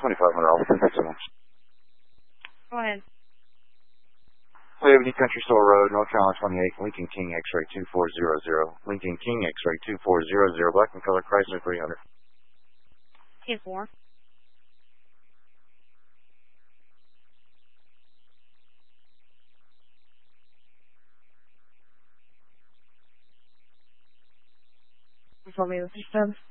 $2,500. Thank you so much. Go ahead. New Country Store Road, North Carolina 28, Lincoln King X-Ray 2400. Lincoln King X-Ray 2400, black and color, Chrysler 300. 10-4. You told me this is